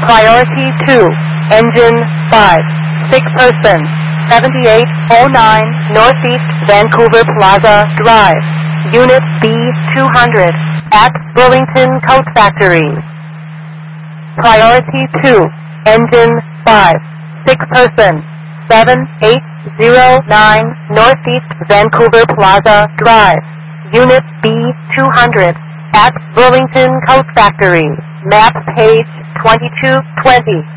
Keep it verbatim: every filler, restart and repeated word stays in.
Priority two, engine five, six person, seventy-eight oh nine Northeast Vancouver Plaza Drive, Unit B two hundred, at Burlington Coat Factory. Priority two, engine five, six person, seven eight oh nine Northeast Vancouver Plaza Drive, Unit B two hundred, at Burlington Coat Factory. Map page twenty-two twenty.